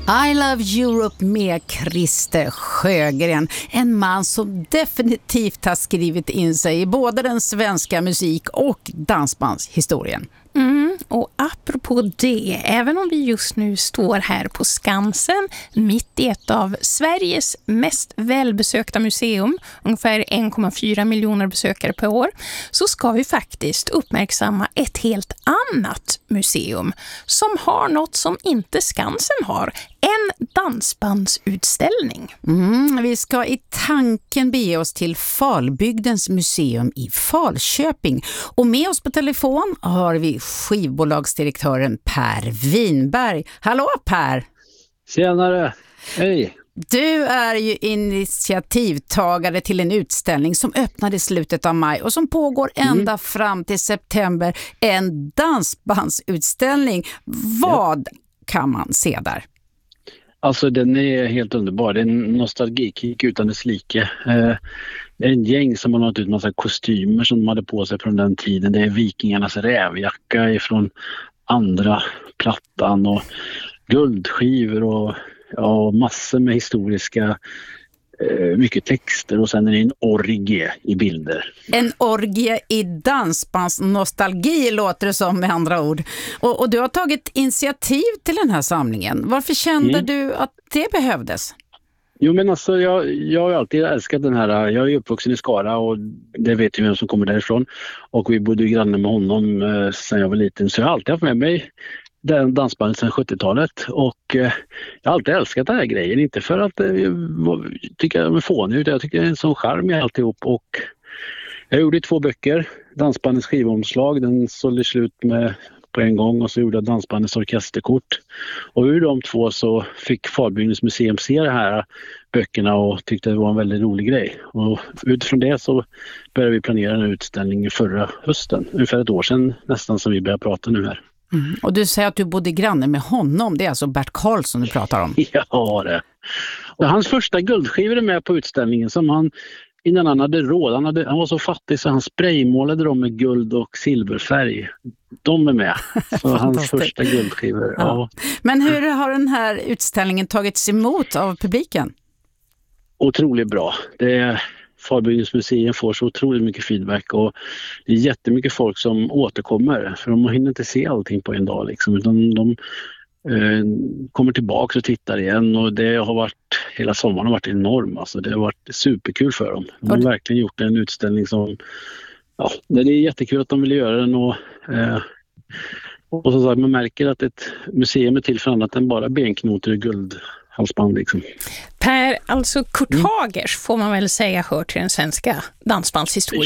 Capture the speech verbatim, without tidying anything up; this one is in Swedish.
I Love Europe med Christer Sjögren. En man som definitivt har skrivit in sig i både den svenska musik- och dansbandshistorien. Mm, och apropå det, även om vi just nu står här på Skansen, mitt i ett av Sveriges mest välbesökta museum, ungefär en komma fyra miljoner besökare per år, så ska vi faktiskt uppmärksamma ett helt annat museum som har något som inte Skansen har, en dansbandsutställning. Mm, vi ska i tanken bege oss till Falbygdens museum i Falköping. Och med oss på telefon har vi skivbolagsdirektören Per Winberg. Hallå Per! Tjenare! Hej! Du är ju initiativtagare till en utställning som öppnade i slutet av maj och som pågår ända mm. fram till september. En dansbandsutställning. Vad ja. kan man se där? Alltså den är helt underbar. Det är en nostalgikick utan dess like. Eh, det är en gäng som har nått ut massa kostymer som de hade på sig från den tiden. Det är vikingarnas rävjacka ifrån andra plattan och guldskivor och ja, massor med historiska eh, mycket texter och sen är det en orgie i bilder. En orgie i dansbandsnostalgi låter det som med andra ord. Och, och du har tagit initiativ till den här samlingen. Varför kände mm. du att det behövdes? Jo men alltså jag, jag har alltid älskat den här, jag är uppvuxen i Skara och det vet ju vem som kommer därifrån. Och vi bodde granne med honom eh, sedan jag var liten så jag har alltid haft med mig den dansbandet sedan sjuttiotalet och eh, jag har alltid älskat den här grejen, inte för att eh, jag tycker jag är fånig utan jag tycker det är en sån charm i alltihop och jag gjorde två böcker, dansbandets skivomslag, den sålde slut med på en gång och så gjorde jag dansbandets orkesterkort och ur de två så fick Falbygdens museum se de här böckerna och tyckte det var en väldigt rolig grej och utifrån det så började vi planera en utställning förra hösten, ungefär ett år sedan nästan som vi började prata nu här. Mm. Och du säger att du bodde granne med honom. Det är alltså Bert Karlsson du pratar om. Ja, det. Och hans första guldskivor är med på utställningen som han innan han hade råd. Han, hade, han var så fattig så han spraymålade dem med guld och silverfärg. De är med. Så hans första guldskivor. Ja. Ja. Men hur har den här utställningen tagits emot av publiken? Otroligt bra. Det är... Falbygdens museum får så otroligt mycket feedback och det är jättemycket folk som återkommer för de hinner inte se allting på en dag liksom, utan de eh, kommer tillbaka och tittar igen och det har varit, hela sommaren har varit enorm alltså, det har varit superkul för dem. De har verkligen gjort en utställning som, ja, det är jättekul att de vill göra den och eh, och så sagt, man märker att ett museum är till för annat än bara benknotor och guld. Halsband liksom. Per, alltså Kurt Hagers får man väl säga hör till den svenska dansbandshistorien.